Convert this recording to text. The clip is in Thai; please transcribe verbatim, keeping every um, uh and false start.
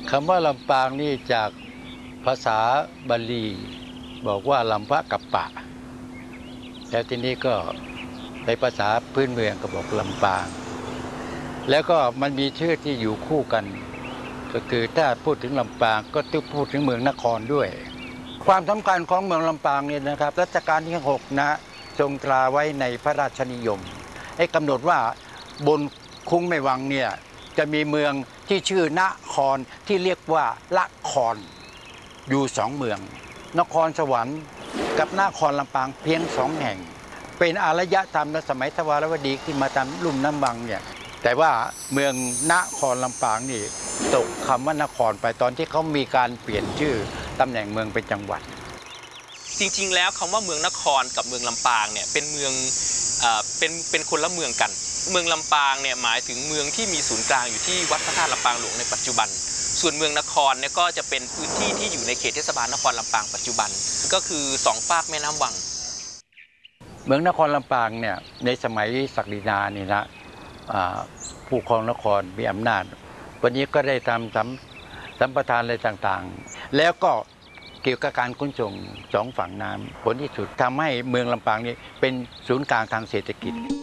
คำว่าลำปางนี่จากภาษาบาลีบอกว่าลำพะกับปะแล้วทีนี้ก็ในภาษาพื้นเมืองก็บอกลำปางแล้วก็มันมีชื่อที่อยู่คู่กันก็คือถ้าพูดถึงลำปางก็ต้องพูดถึงเมืองนครด้วยความสำคัญของเมืองลำปางเนี่ยนะครับรัชกาลที่หกนะทรงตราไว้ในพระราชนิยมให้กำหนดว่าบนคุ้งแม่วังเนี่ยจะมีเมืองที่ชื่อนครที่เรียกว่าละครอยู่สองเมืองนครสวรรค์กับนครลำปางเพียงสองแห่งเป็นอารยธรรมในสมัยทวารวดีขึ้นมาตามลุ่มน้ำวังเนี่ยแต่ว่าเมืองนครลำปางนี่ตกคำว่านครไปตอนที่เขามีการเปลี่ยนชื่อตำแหน่งเมืองเป็นจังหวัดจริงๆแล้วคำว่าเมืองนครกับเมืองลำปางเนี่ยเป็นเมืองเอ่อเป็นเป็นคนละเมืองกันเมืองลำปางเนี่ยหมายถึงเมืองที่มีศูนย์กลางอยู่ที่วัดพระธาตุลำปางหลวงในปัจจุบันส่วนเมืองนครเนี่ยก็จะเป็นพื้นที่ที่อยู่ในเขตเทศบาลนครลำปางปัจจุบันก็คือสองฝากแม่น้ำวังเมืองนครลำปางเนี่ยในสมัยศักดินานี่นะผู้ครองนครมีอำนาจวันนี้ก็ได้ทำสัมสัมปทานอะไรต่างๆแล้วก็เกี่ยวกับการขนส่งสองฝั่งน้ำผลที่สุดทำให้เมืองลำปางนี้เป็นศูนย์กลางทางเศรษฐกิจ